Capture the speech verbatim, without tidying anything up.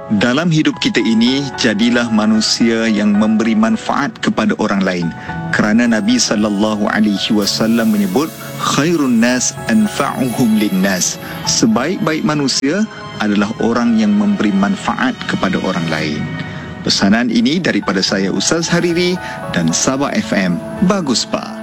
Dalam hidup kita ini, jadilah manusia yang memberi manfaat kepada orang lain. Kerana Nabi sallallahu alaihi wasallam menyebut, khairun nas anfa'uhum linnas. Sebaik-baik manusia adalah orang yang memberi manfaat kepada orang lain. Pesanan ini daripada saya Ustaz Hariri dan Sabah F M. Bagus Pak.